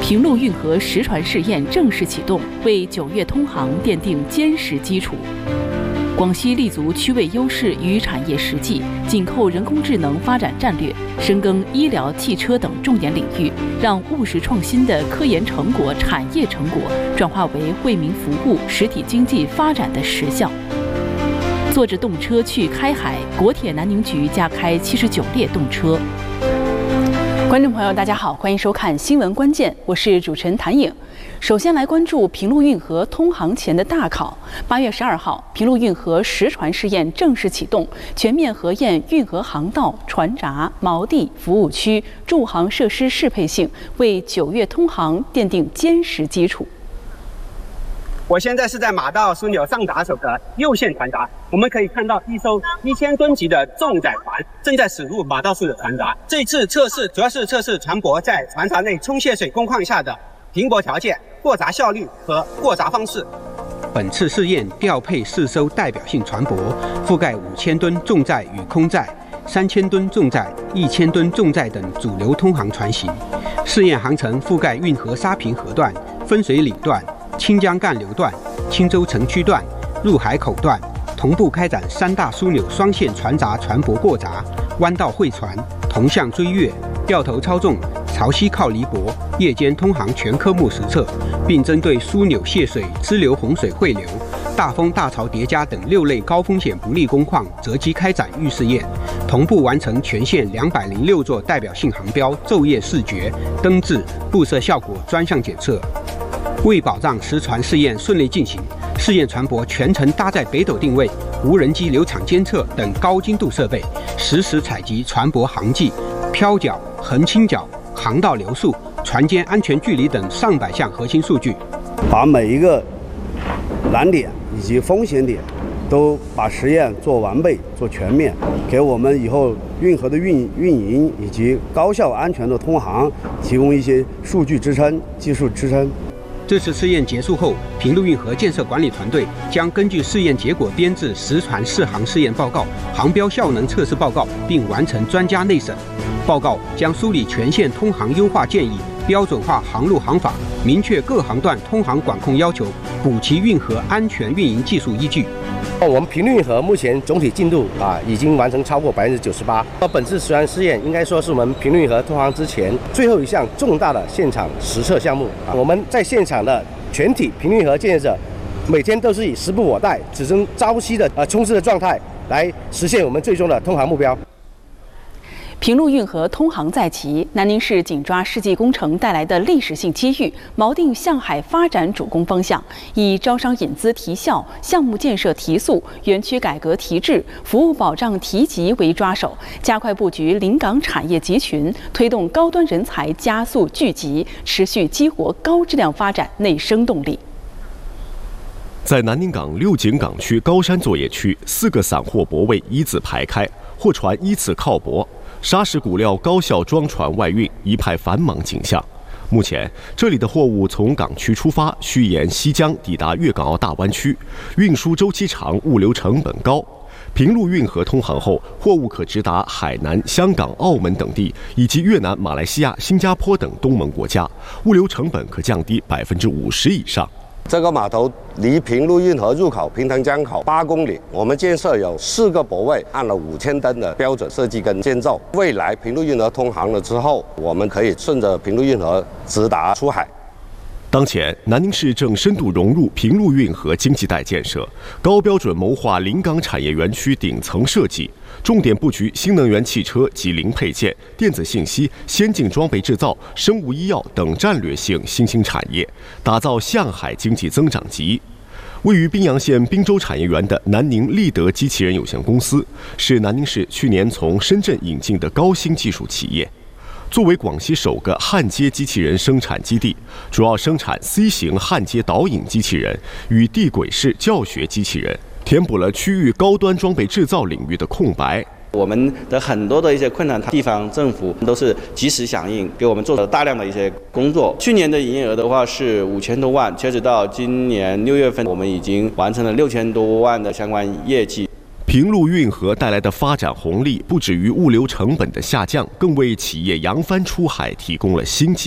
平陆运河实船试验正式启动，为9月通航奠定坚实基础。广西立足区位优势与产业实际，紧扣人工智能发展战略，深耕医疗、汽车等重点领域，让务实创新的科研成果、产业成果转化为为民服务、实体经济发展的实效。坐着动车去开海，国铁南宁局加开79列动车。观众朋友，大家好，欢迎收看新闻关键，我是主持人谭颖。首先来关注平陆运河通航前的大考。8月12号，平陆运河实船试验正式启动，全面核验运河航道、船闸、锚地、服务区、驻航设施适配性，为9月通航奠定坚实基础。 我现在是在马道枢纽上闸手的右线船闸，我们可以看到一艘1000吨级的重载船正在驶入马道式的船闸。这次测试主要是测试船舶在船闸内冲泄水工况下的停泊条件、过闸效率和过闸方式。 本次试验调配4艘代表性船舶，覆盖5000吨重载与空载、3000吨重载、1000吨重载等主流通航船型。试验航程覆盖运河沙坪河段、分水岭段、清江干流段、青州城区段、入海口段，同步开展3大枢纽双线船闸船舶过闸、弯道会船、同向追月、掉头操纵、潮汐靠离泊、夜间通航全科目实测，并针对枢纽泄水、支流洪水汇流、大风大潮叠加等6类高风险不利工况择机开展预试验，同步完成全线206座代表性航标昼夜视觉、灯质、布设效果专项检测。为保障实船试验顺利进行，试验船舶全程搭载北斗定位、无人机流场监测等高精度设备，实时采集船舶航迹、漂角、横倾角、航道流速、船间安全距离等上百项核心数据， 把每一个难点以及风险点都把实验做完备、做全面，给我们以后运河的运营以及高效安全的通航提供一些数据支撑、技术支撑。 这次试验结束后，平陆运河建设管理团队将根据试验结果编制实船试航试验报告、航标效能测试报告，并完成专家内审。报告将梳理全线通航优化建议，标准化航路航法，明确各航段通航管控要求，补齐运河安全运营技术依据。 我们平陆运河目前总体进度已经完成超过98%。本次实船试验应该说是我们平陆运河通航之前最后一项重大的现场实测项目。我们在现场的全体平陆运河建设者，每天都是以时不我待、只争朝夕的冲刺的状态来实现我们最终的通航目标。 平陆运河通航在即，南宁市紧抓世纪工程带来的历史性机遇，锚定向海发展主攻方向，以招商引资提效、项目建设提速、园区改革提质、服务保障提级为抓手，加快布局临港产业集群，推动高端人才加速聚集，持续激活高质量发展内生动力。 在南宁港六井港区高山作业区，4个散货泊位依次排开，货船依次靠泊。砂石骨料高效装船外运，一派繁忙景象。目前，这里的货物从港区出发，需沿西江抵达粤港澳大湾区，运输周期长，物流成本高。平陆运河通航后，货物可直达海南、香港、澳门等地，以及越南、马来西亚、新加坡等东盟国家，物流成本可降低50%以上。 这个码头离平陆运河入口平塘江口8公里，我们建设有4个泊位，按了5000吨的标准设计跟建造。未来平陆运河通航了之后，我们可以顺着平陆运河直达出海。 当前，南宁市正深度融入平陆运河经济带建设，高标准谋划临港产业园区顶层设计，重点布局新能源汽车及零配件、电子信息、先进装备制造、生物医药等战略性新兴产业，打造向海经济增长极。位于宾阳县滨州产业园的南宁立德机器人有限公司，是南宁市去年从深圳引进的高新技术企业。作为广西首个焊接机器人生产基地，主要生产 C 型焊接导引机器人与地轨式教学机器人，填补了区域高端装备制造领域的空白。 我们的很多的一些困难，地方政府都是及时响应，给我们做了大量的一些工作。去年的营业额的话是5000多万，截止到今年6月份，我们已经完成了6000多万的相关业绩。 平陆运河带来的发展红利，不止于物流成本的下降，更为企业扬帆出海提供了新机遇。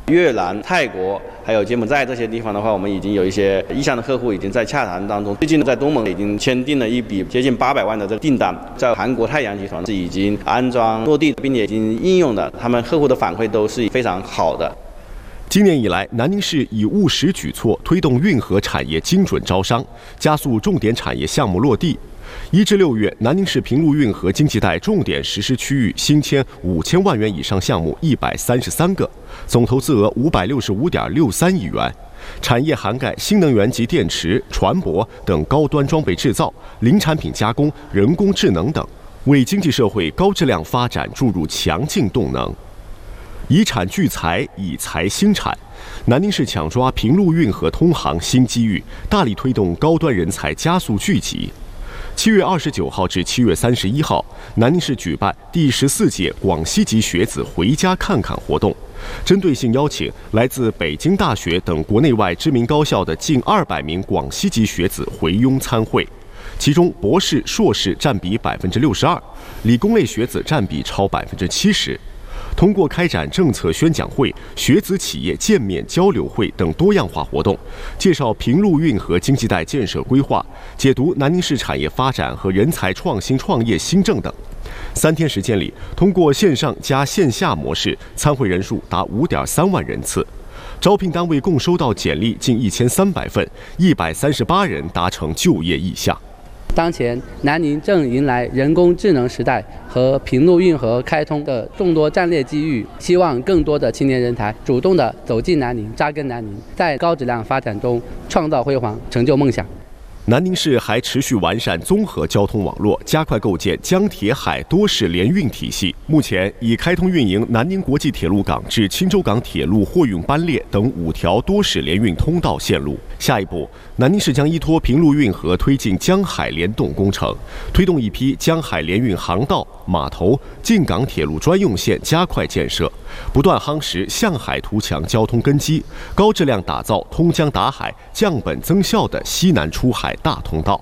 越南、泰国还有柬埔寨这些地方的话，我们已经有一些意向的客户已经在洽谈当中。最近在东盟已经签订了一笔接近800万的这个订单，在韩国太阳集团是已经安装落地，并且已经应用的，他们客户的反馈都是非常好的。 今年以来，南宁市以务实举措推动运河产业精准招商，加速重点产业项目落地。1至6月，南宁市平陆运河经济带重点实施区域新签5000万元以上项目133个，总投资额565.63亿元。产业涵盖新能源及电池、船舶等高端装备制造、零产品加工、人工智能等，为经济社会高质量发展注入强劲动能。以产聚财，以财兴产。南宁市抢抓平陆运河通航新机遇，大力推动高端人才加速聚集。7月29号至7月31号，南宁市举办第14届广西籍学子回家看看活动，针对性邀请来自北京大学等国内外知名高校的近200名广西籍学子回庸参会，其中博士、硕士占比62%，理工类学子占比超70%。通过开展政策宣讲会、学子企业见面交流会等多样化活动，介绍平陆运河经济带建设规划，解读南宁市产业发展和人才创新创业新政等。3天时间里，通过线上加线下模式，参会人数达5.3万人次。招聘单位共收到简历近1300份，138人达成就业意向。 当前，南宁正迎来人工智能时代和平陆运河开通的众多战略机遇，希望更多的青年人才主动地走进南宁，扎根南宁，在高质量发展中创造辉煌，成就梦想。 南宁市还持续完善综合交通网络，加快构建江铁海多式联运体系。目前已开通运营南宁国际铁路港至青州港铁路货运班列等5条多式联运通道线路。下一步，南宁市将依托平陆运河推进江海联动工程，推动一批江海联运航道、码头、进港铁路专用线加快建设，不断夯实向海图强交通根基，高质量打造通江达海、降本增效的西南出海大通道。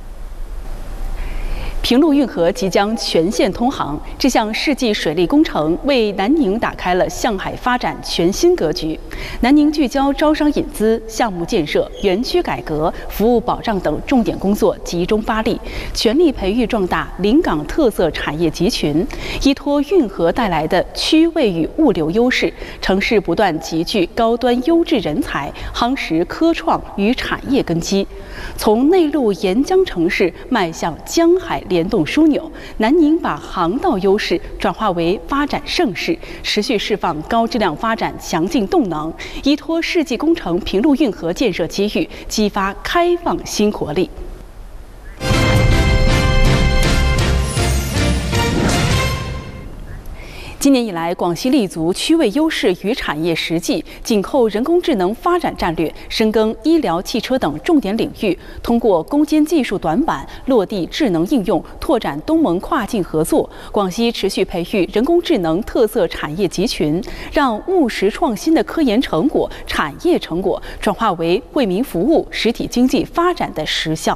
平陆运河即将全线通航，这项世纪水利工程为南宁打开了向海发展全新格局。南宁聚焦招商引资、项目建设、园区改革、服务保障等重点工作集中发力，全力培育壮大临港特色产业集群，依托运河带来的区位与物流优势，城市不断集聚高端优质人才，夯实科创与产业根基，从内陆沿江城市迈向江海联动枢纽，南宁把航道优势转化为发展盛世，持续释放高质量发展强劲动能，依托世纪工程平陆运河建设机遇，激发开放新活力。今年以来，广西立足区位优势与产业实际，紧扣人工智能发展战略，深耕医疗、汽车等重点领域，通过攻坚技术短板、落地智能应用，拓展东盟跨境合作。广西持续培育人工智能特色产业集群，让务实创新的科研成果、产业成果转化为为民服务、实体经济发展的实效。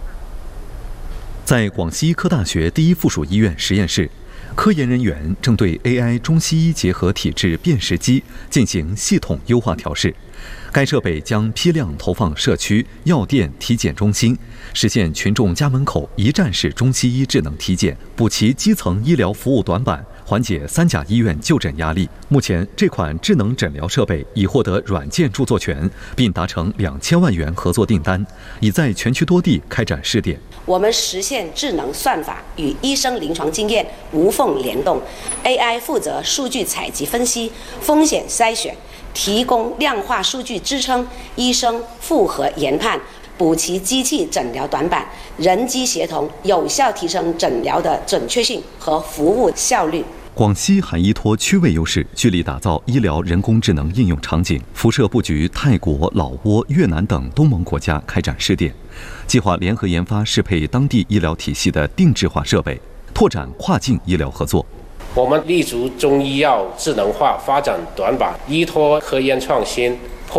在广西科大学第一附属医院实验室，科研人员正对 AI 中西医结合体质辨识机进行系统优化调试。该设备将批量投放社区、药店、体检中心，实现群众家门口一站式中西医智能体检，补齐基层医疗服务短板，缓解3甲医院就诊压力。目前，这款智能诊疗设备已获得软件著作权，并达成2000万元合作订单，已在全区多地开展试点。 我们实现智能算法与医生临床经验无缝联动 ，AI 负责数据采集分析、风险筛选，提供量化数据支撑医生复核研判，补齐机器诊疗短板，人机协同，有效提升诊疗的准确性和服务效率。 广西还依托区位优势，聚力打造医疗人工智能应用场景，辐射布局泰国、老挝、越南等东盟国家开展试点，计划联合研发适配当地医疗体系的定制化设备，拓展跨境医疗合作。 我们立足中医药智能化发展短板，依托科研创新